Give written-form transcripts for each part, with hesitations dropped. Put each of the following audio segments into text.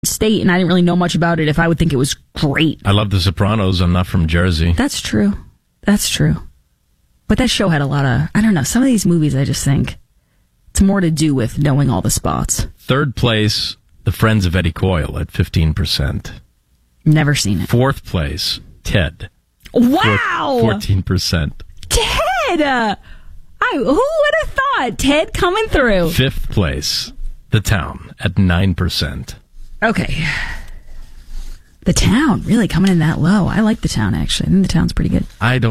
state and I didn't really know much about it if I would think it was great. I love The Sopranos. I'm not from Jersey. That's true. But that show had a lot of, I don't know, some of these movies I just think it's more to do with knowing all the spots. Third place, The Friends of Eddie Coyle at 15%. Never seen it. Fourth place, Ted. Wow! 14%. Ted! Who would have thought? Ted coming through. Fifth place, The Town at 9%. Okay. The Town, really coming in that low. I like The Town, actually. I think The Town's pretty good.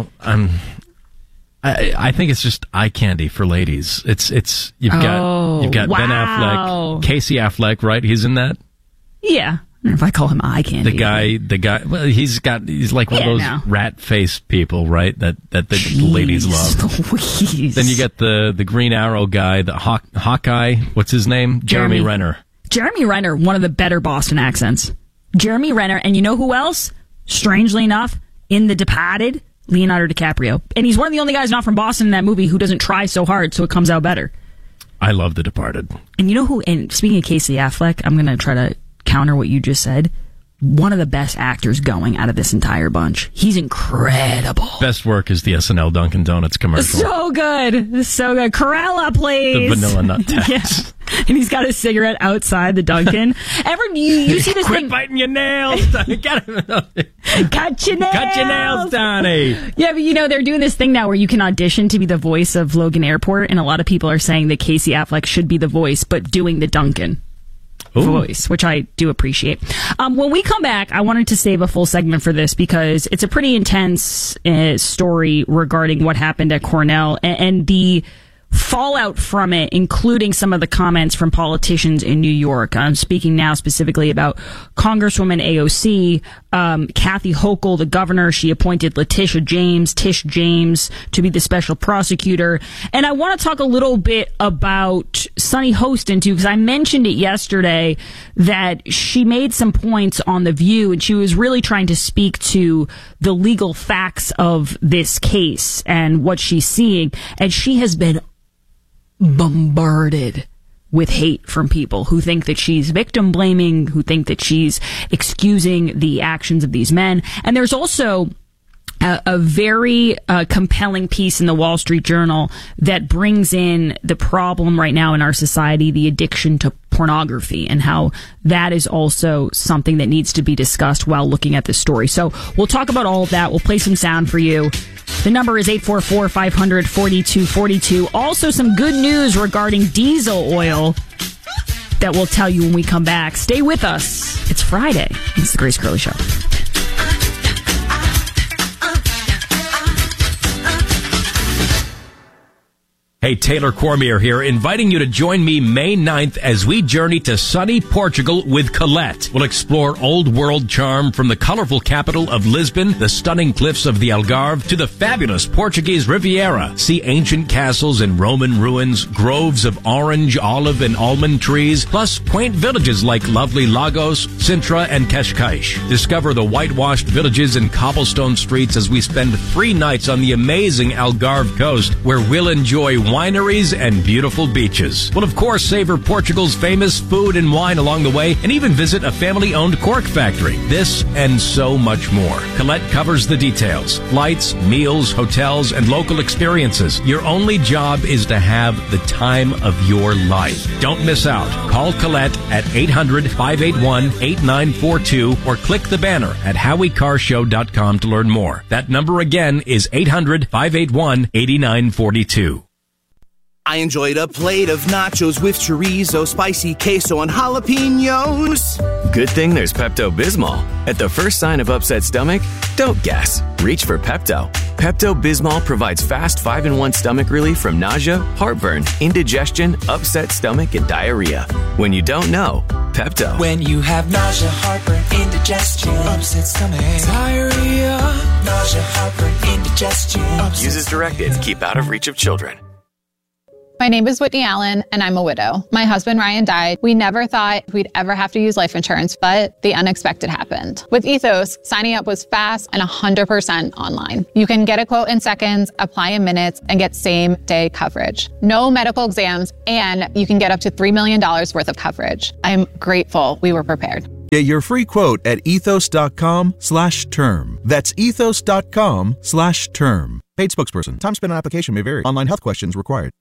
I think it's just eye candy for ladies. You've got Ben Affleck, Casey Affleck, right? He's in that. Yeah, I don't know if I call him eye candy. The guy. Well, he's like one of those rat-faced people, right? That the ladies love. Louise. Then you get the Green Arrow guy, the Hawkeye. What's his name? Jeremy Renner. Jeremy Renner, one of the better Boston accents. Jeremy Renner, and you know who else? Strangely enough, in The Departed. Leonardo DiCaprio. And he's one of the only guys not from Boston in that movie who doesn't try so hard, so it comes out better. I love The Departed. And you know who, and speaking of Casey Affleck, I'm going to try to counter what you just said. One of the best actors going out of this entire bunch. He's incredible. Best work is the SNL Dunkin' Donuts commercial. So good. So good. Corella, please. The vanilla nut tax. Yeah. And he's got a cigarette outside the Dunkin'. You see this Quit thing? biting your nails. Cut your nails. Cut your nails, Donnie. Yeah, but they're doing this thing now where you can audition to be the voice of Logan Airport, and a lot of people are saying that Casey Affleck should be the voice, but doing the Dunkin' voice, which I do appreciate. When we come back, I wanted to save a full segment for this because it's a pretty intense story regarding what happened at Cornell and the fallout from it, including some of the comments from politicians in New York. I'm speaking now specifically about Congresswoman AOC, Kathy Hochul, the governor. She appointed Tish James, to be the special prosecutor. And I want to talk a little bit about Sunny Hostin, too, because I mentioned it yesterday that she made some points on The View, and she was really trying to speak to the legal facts of this case and what she's seeing. And she has been bombarded with hate from people who think that she's victim blaming, who think that she's excusing the actions of these men. And there's also a very compelling piece in the Wall Street Journal that brings in the problem right now in our society, the addiction to pornography, and how that is also something that needs to be discussed while looking at this story. So we'll talk about all of that. We'll play some sound for you. The number is 844-500-4242. Also, some good news regarding diesel oil that we'll tell you when we come back. Stay with us. It's Friday. It's the Grace Curley Show. Hey, Taylor Cormier here, inviting you to join me May 9th as we journey to sunny Portugal with Colette. We'll explore old world charm from the colorful capital of Lisbon, the stunning cliffs of the Algarve, to the fabulous Portuguese Riviera. See ancient castles and Roman ruins, groves of orange, olive, and almond trees, plus quaint villages like lovely Lagos, Sintra, and Cascais. Discover the whitewashed villages and cobblestone streets as we spend 3 nights on the amazing Algarve coast, where we'll enjoy wineries and beautiful beaches. We'll, of course, savor Portugal's famous food and wine along the way, and even visit a family-owned cork factory. This and so much more. Colette covers the details. Flights, meals, hotels, and local experiences. Your only job is to have the time of your life. Don't miss out. Call Colette at 800-581-8942 or click the banner at HowieCarshow.com to learn more. That number again is 800-581-8942. I enjoyed a plate of nachos with chorizo, spicy queso, and jalapenos. Good thing there's Pepto-Bismol. At the first sign of upset stomach, don't guess. Reach for Pepto. Pepto-Bismol provides fast 5-in-1 stomach relief from nausea, heartburn, indigestion, upset stomach, and diarrhea. When you don't know, Pepto. When you have nausea, heartburn, indigestion, upset stomach, diarrhea, nausea, heartburn, indigestion. Use as directed. Keep out of reach of children. My name is Whitney Allen, and I'm a widow. My husband, Ryan, died. We never thought we'd ever have to use life insurance, but the unexpected happened. With Ethos, signing up was fast and 100% online. You can get a quote in seconds, apply in minutes, and get same-day coverage. No medical exams, and you can get up to $3 million worth of coverage. I'm grateful we were prepared. Get your free quote at ethos.com/term. That's ethos.com/term. Paid spokesperson. Time spent on application may vary. Online health questions required.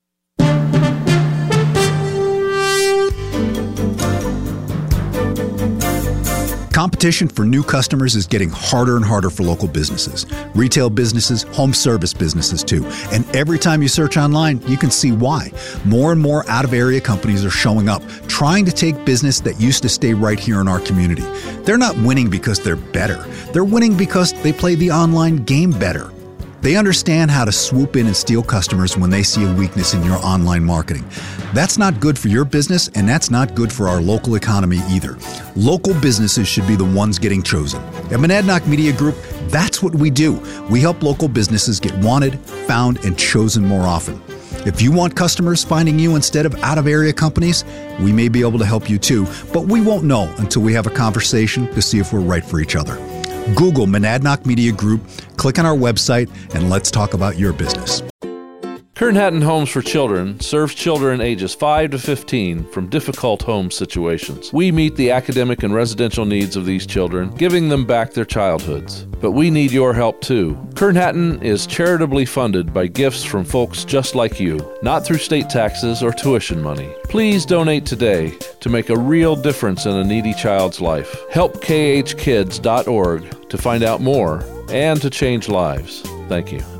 Competition for new customers is getting harder and harder for local businesses, retail businesses, home service businesses too. And every time you search online, you can see why. More and more out-of-area companies are showing up, trying to take business that used to stay right here in our community. They're not winning because they're better. They're winning because they play the online game better. They understand how to swoop in and steal customers when they see a weakness in your online marketing. That's not good for your business, and that's not good for our local economy either. Local businesses should be the ones getting chosen. At Monadnock Media Group, that's what we do. We help local businesses get wanted, found, and chosen more often. If you want customers finding you instead of out-of-area companies, we may be able to help you too, but we won't know until we have a conversation to see if we're right for each other. Google Monadnock Media Group, click on our website, and let's talk about your business. Kern Hatton Homes for Children serves children ages 5 to 15 from difficult home situations. We meet the academic and residential needs of these children, giving them back their childhoods. But we need your help too. Kern Hatton is charitably funded by gifts from folks just like you, not through state taxes or tuition money. Please donate today to make a real difference in a needy child's life. Help khkids.org to find out more and to change lives. Thank you.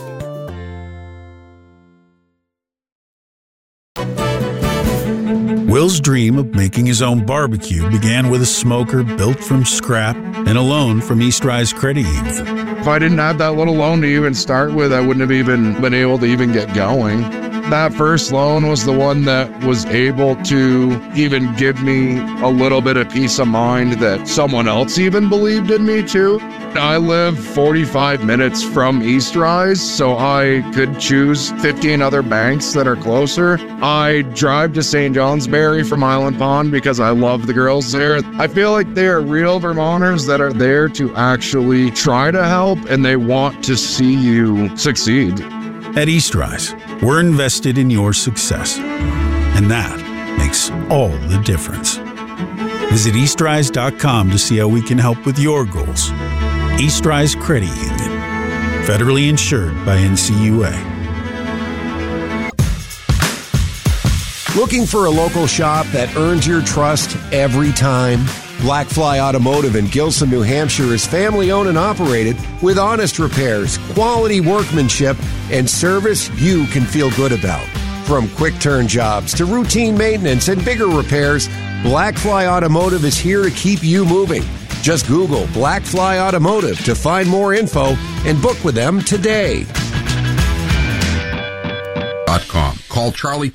Will's dream of making his own barbecue began with a smoker built from scrap and a loan from East Rise Credit Union. If I didn't have that little loan to even start with, I wouldn't have even been able to even get going. That first loan was the one that was able to even give me a little bit of peace of mind that someone else even believed in me too. I live 45 minutes from East Rise, so I could choose 15 other banks that are closer. I drive to St. Johnsbury from Island Pond because I love the girls there. I feel like they are real Vermonters that are there to actually try to help, and they want to see you succeed. At East Rise, we're invested in your success, and that makes all the difference. Visit eastrise.com to see how we can help with your goals. East Rise Credit Union, federally insured by NCUA. Looking for a local shop that earns your trust every time? Blackfly Automotive in Gilson, New Hampshire is family-owned and operated with honest repairs, quality workmanship, and service you can feel good about. From quick-turn jobs to routine maintenance and bigger repairs, Blackfly Automotive is here to keep you moving. Just Google Blackfly Automotive to find more info and book with them today. Call Charlie.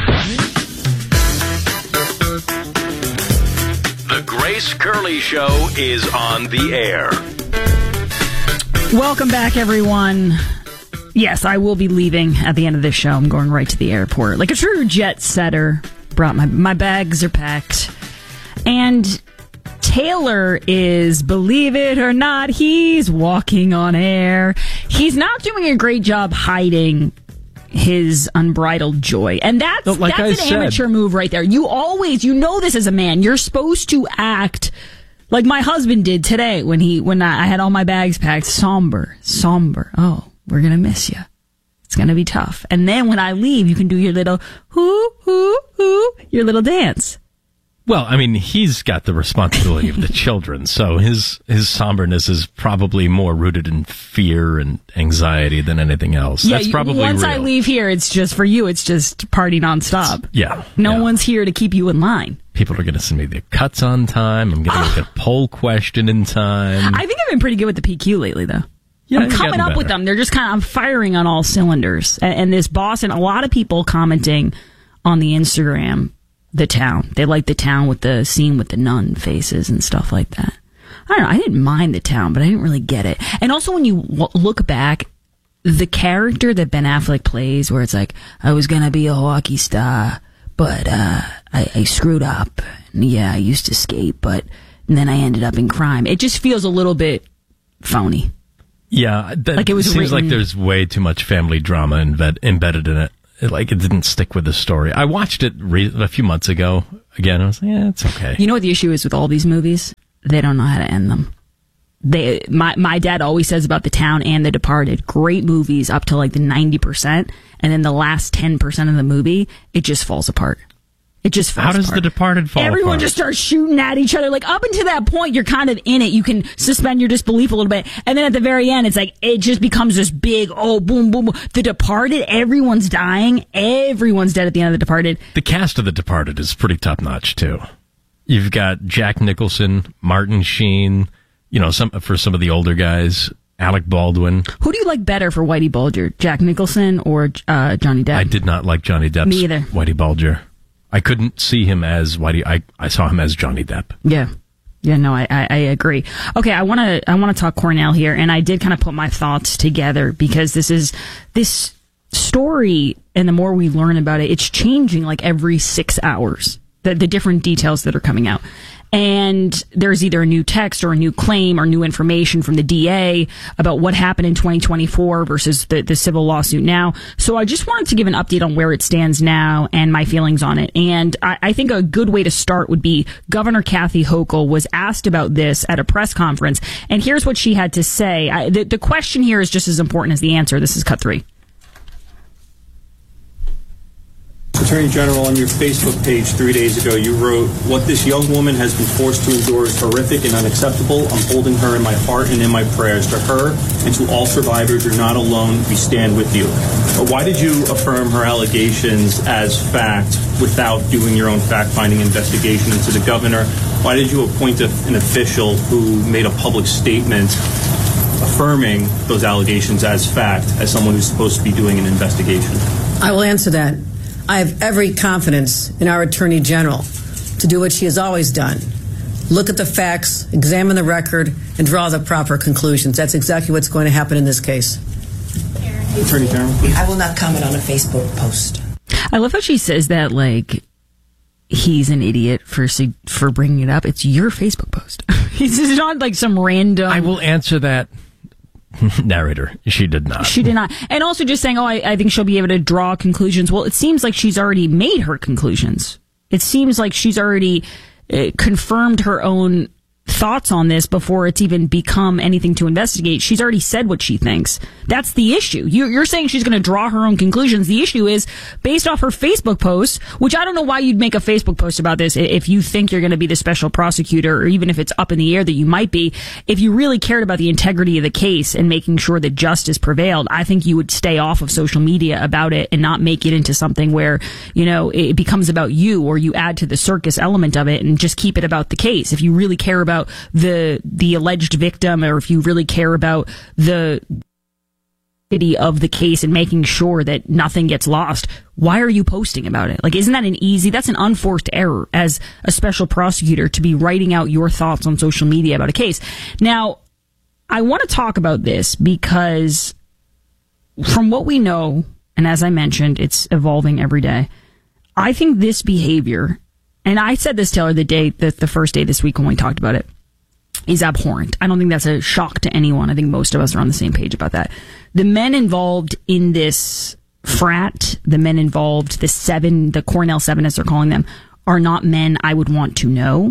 The Grace Curley Show is on the air. Welcome back, everyone. Yes, I will be leaving at the end of this show. I'm going right to the airport. Like a true jet setter. Brought my bags are packed. And Taylor is, believe it or not, he's walking on air. He's not doing a great job hiding his unbridled joy. And that's an amateur move right there. You know this as a man. You're supposed to act like my husband did today when I had all my bags packed. Somber. Oh, we're going to miss you. It's going to be tough. And then when I leave, you can do your little your little dance. Well, I mean, he's got the responsibility of the children, so his somberness is probably more rooted in fear and anxiety than anything else. Yeah, that's probably once real. I leave here, it's just for you. It's just party nonstop. Yeah. No one's here to keep you in line. People are going to send me their cuts on time. I'm going to get a poll question in time. I think I've been pretty good with the PQ lately, though. Yeah, I'm coming up with them. They're just I'm firing on all cylinders. And this Boston, a lot of people commenting on the Instagram, the town. They like the town with the scene with the nun faces and stuff like that. I don't know. I didn't mind the town, but I didn't really get it. And also when you look back, the character that Ben Affleck plays, where it's like, I was going to be a hockey star, but I screwed up. Yeah, I used to skate, but then I ended up in crime. It just feels a little bit phony. Yeah, like it was seems like there's way too much family drama embedded in it. It didn't stick with the story. I watched it a few months ago. Again, I was like, yeah, it's okay. You know what the issue is with all these movies? They don't know how to end them. My dad always says about The Town and The Departed, great movies up to like the 90%, and then the last 10% of the movie, it just falls apart. It just falls apart. How does The Departed fall apart? Everyone just starts shooting at each other. Like, up until that point, you're kind of in it. You can suspend your disbelief a little bit. And then at the very end, it's like, it just becomes this big, boom, boom, boom. The Departed, everyone's dying. Everyone's dead at the end of The Departed. The cast of The Departed is pretty top-notch, too. You've got Jack Nicholson, Martin Sheen, for some of the older guys, Alec Baldwin. Who do you like better for Whitey Bulger, Jack Nicholson or Johnny Depp? I did not like Johnny Depp's Me either. Whitey Bulger. I couldn't see him as Whitey. I saw him as Johnny Depp. Yeah. Yeah, no, I agree. Okay, I want to talk Cornell here, and I did kind of put my thoughts together because this story, and the more we learn about it, it's changing like every 6 hours, the different details that are coming out. And there's either a new text or a new claim or new information from the DA about what happened in 2024 versus the civil lawsuit now. So I just wanted to give an update on where it stands now and my feelings on it. And I think a good way to start would be Governor Kathy Hochul was asked about this at a press conference. And here's what she had to say. The question here is just as important as the answer. This is cut 3. Attorney General, on your Facebook page 3 days ago, you wrote, "What this young woman has been forced to endure is horrific and unacceptable. I'm holding her in my heart and in my prayers. To her and to all survivors, you're not alone. We stand with you." Why did you affirm her allegations as fact without doing your own fact-finding investigation into the governor? Why did you appoint an official who made a public statement affirming those allegations as fact as someone who's supposed to be doing an investigation? I will answer that. I have every confidence in our Attorney General to do what she has always done. Look at the facts, examine the record, and draw the proper conclusions. That's exactly what's going to happen in this case. Attorney General? I will not comment on a Facebook post. I love how she says that, like, he's an idiot for bringing it up. It's your Facebook post. It's not like some random... I will answer that. Narrator, she did not. She did not. And also just saying, I think she'll be able to draw conclusions. Well, it seems like she's already made her conclusions. It seems like she's already confirmed her own thoughts on this before it's even become anything to investigate. She's already said what she thinks. That's the issue. You're saying she's going to draw her own conclusions. The issue is based off her Facebook post, which I don't know why you'd make a Facebook post about this if you think you're going to be the special prosecutor, or even if it's up in the air that you might be. If you really cared about the integrity of the case and making sure that justice prevailed, I think you would stay off of social media about it and not make it into something where, it becomes about you, or you add to the circus element of it and just keep it about the case. If you really care about the alleged victim, or if you really care about the of the case and making sure that nothing gets lost, why are you posting about it? Like, isn't that that's an unforced error as a special prosecutor, to be writing out your thoughts on social media about a case? Now, I want to talk about this because from what we know, and as I mentioned, it's evolving every day, I think this behavior, and I said this, Taylor, the first day this week when we talked about it, is abhorrent. I don't think that's a shock to anyone. I think most of us are on the same page about that. The men involved in this frat, the men involved, the Cornell 7, as they're calling them, are not men I would want to know.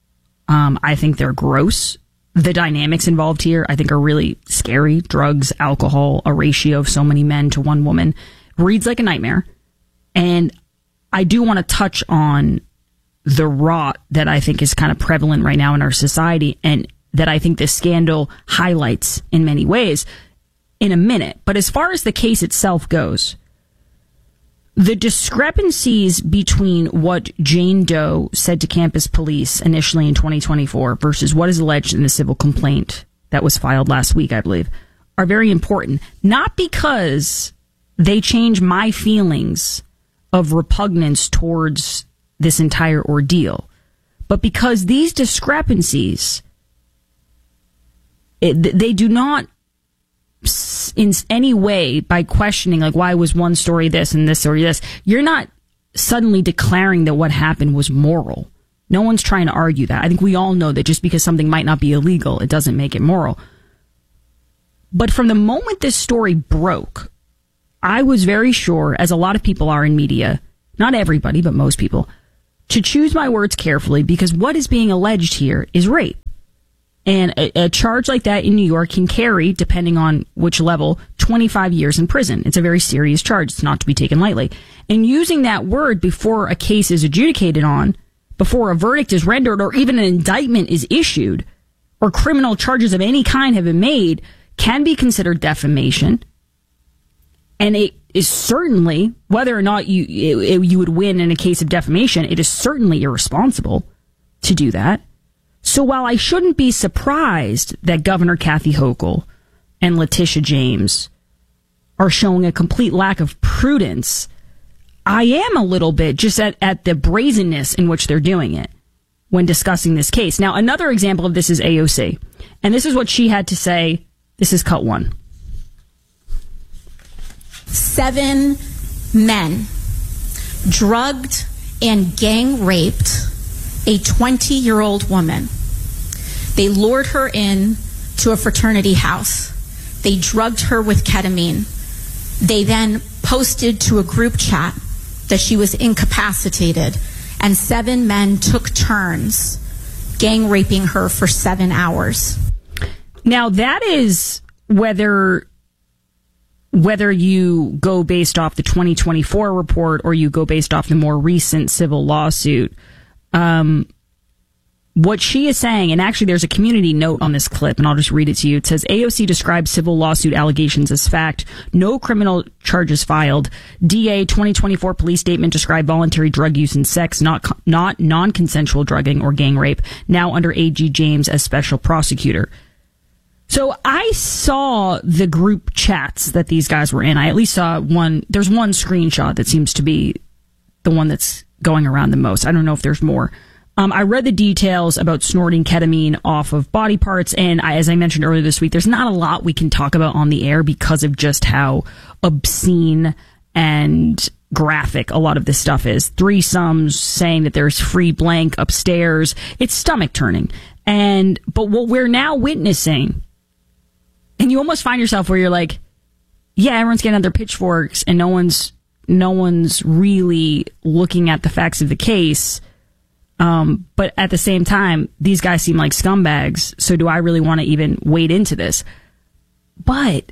I think they're gross. The dynamics involved here, I think, are really scary. Drugs, alcohol, a ratio of so many men to one woman reads like a nightmare. And I do want to touch on the rot that I think is kind of prevalent right now in our society, and that I think this scandal highlights in many ways, in a minute. But as far as the case itself goes, the discrepancies between what Jane Doe said to campus police initially in 2024 versus what is alleged in the civil complaint that was filed last week, I believe, are very important. Not because they change my feelings of repugnance towards this entire ordeal, but because these discrepancies, they do not in any way, by questioning, like, why was one story this and this story this, you're not suddenly declaring that what happened was moral. No one's trying to argue that. I think we all know that just because something might not be illegal, it doesn't make it moral. But from the moment this story broke, I was very sure, as a lot of people are in media, not everybody, but most people, to choose my words carefully because what is being alleged here is rape. And a charge like that in New York can carry, depending on which level, 25 years in prison. It's a very serious charge. It's not to be taken lightly. And using that word before a case is adjudicated on, before a verdict is rendered, or even an indictment is issued, or criminal charges of any kind have been made, can be considered defamation. And it is certainly, whether or not you would win in a case of defamation, it is certainly irresponsible to do that. So while I shouldn't be surprised that Governor Kathy Hochul and Letitia James are showing a complete lack of prudence, I am a little bit just at the brazenness in which they're doing it when discussing this case. Now, another example of this is AOC. And this is what she had to say. This is cut one. 7 men drugged and gang raped a 20-year-old woman. They lured her in to a fraternity house. They drugged her with ketamine. They then posted to a group chat that she was incapacitated, and 7 men took turns gang raping her for 7 hours. Now, that is whether you go based off the 2024 report or you go based off the more recent civil lawsuit. What she is saying, and actually there's a community note on this clip, and I'll just read it to you. It says, AOC describes civil lawsuit allegations as fact. No criminal charges filed. DA 2024 police statement described voluntary drug use and sex, not non-consensual drugging or gang rape. Now under AG James as special prosecutor. So I saw the group chats that these guys were in. I at least saw one. There's one screenshot that seems to be the one that's going around the most. I don't know if there's more. I read the details about snorting ketamine off of body parts, and as I mentioned earlier this week, there's not a lot we can talk about on the air because of just how obscene and graphic a lot of this stuff is. Threesomes, saying that there's free blank upstairs. It's stomach turning. But what we're now witnessing, and you almost find yourself where you're like, yeah, everyone's getting out their pitchforks and no one's really looking at the facts of the case. But at the same time, these guys seem like scumbags. So do I really want to even wade into this? But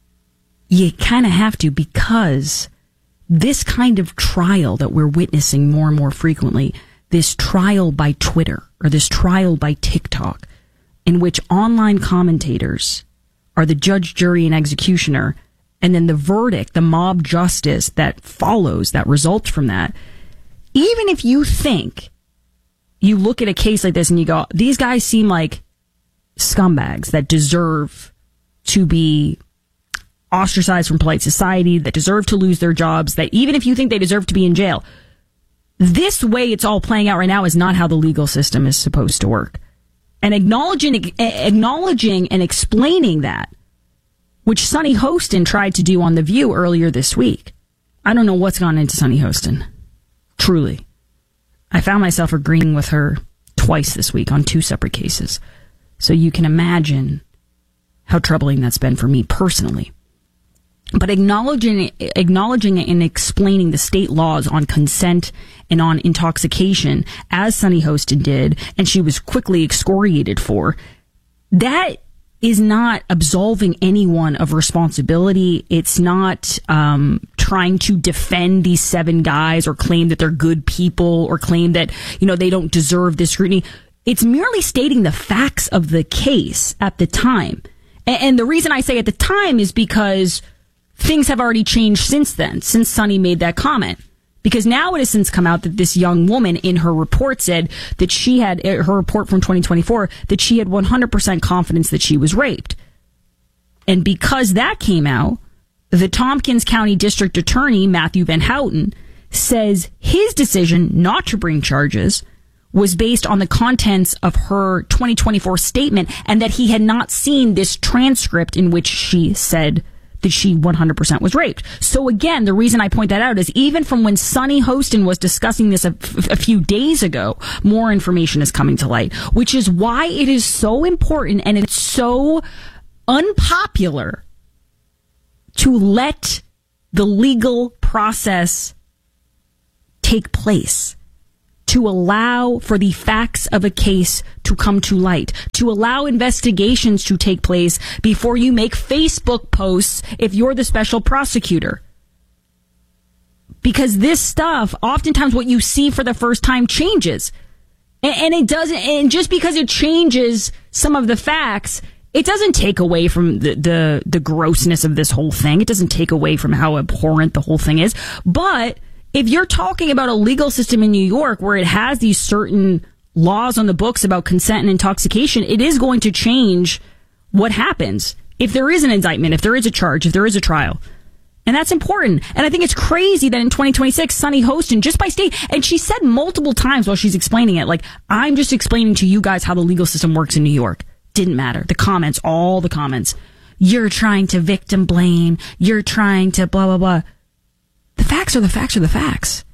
you kind of have to, because this kind of trial that we're witnessing more and more frequently, this trial by Twitter or this trial by TikTok, in which online commentators are the judge, jury, and executioner, and then the verdict, the mob justice that follows, that results from that. Even if you think, you look at a case like this and you go, these guys seem like scumbags that deserve to be ostracized from polite society, that deserve to lose their jobs, that even if you think they deserve to be in jail, this way it's all playing out right now is not how the legal system is supposed to work. And acknowledging and explaining that, which Sunny Hostin tried to do on The View earlier this week. I don't know what's gone into Sunny Hostin. Truly. I found myself agreeing with her twice this week on 2 separate cases. So you can imagine how troubling that's been for me personally. But acknowledging and explaining the state laws on consent and on intoxication, as Sunny Hostin did, and she was quickly excoriated for, that is not absolving anyone of responsibility. It's not trying to defend these 7 guys or claim that they're good people or claim that, they don't deserve this scrutiny. It's merely stating the facts of the case at the time. And the reason I say at the time is because things have already changed since then, since Sunny made that comment. Because now it has since come out that this young woman in her report said that she had, her report from 2024, that she had 100% confidence that she was raped. And because that came out, the Tompkins County District Attorney, Matthew Van Houten, says his decision not to bring charges was based on the contents of her 2024 statement and that he had not seen this transcript in which she said that she 100% was raped. So again, the reason I point that out is even from when Sunny Hostin was discussing this a few days ago, more information is coming to light, which is why it is so important and it's so unpopular to let the legal process take place, to allow for the facts of a case to come to light, to allow investigations to take place before you make Facebook posts if you're the special prosecutor. Because this stuff, oftentimes what you see for the first time changes. And it doesn't, and just because it changes some of the facts, it doesn't take away from the grossness of this whole thing. It doesn't take away from how abhorrent the whole thing is. But if you're talking about a legal system in New York where it has these certain laws on the books about consent and intoxication, it is going to change what happens if there is an indictment, if there is a charge, if there is a trial. And that's important. And I think it's crazy that in 2026, Sunny Hostin, just by state, and she said multiple times while she's explaining it, like, I'm just explaining to you guys how the legal system works in New York. Didn't matter. The comments, all the comments. You're trying to victim blame. You're trying to blah, blah, blah. The facts are the facts are the facts.